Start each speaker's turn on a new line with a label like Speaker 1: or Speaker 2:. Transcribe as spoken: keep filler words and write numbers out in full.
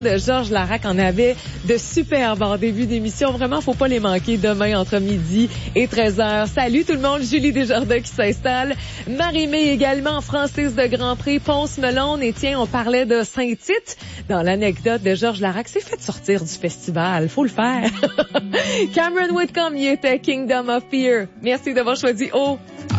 Speaker 1: de Georges Larac en avait de superbes en début d'émission. Vraiment, faut pas les manquer demain entre midi et treize heures. Salut tout le monde, Julie Desjardins qui s'installe. Marie-Mé également, Francis de Grandpré, Ponce-Melon. Et tiens, on parlait de Saint-Tite. Dans l'anecdote de Georges Larac, c'est fait sortir du festival. Faut le faire. Cameron Whitcomb y était, Kingdom of Fear. Merci d'avoir choisi O.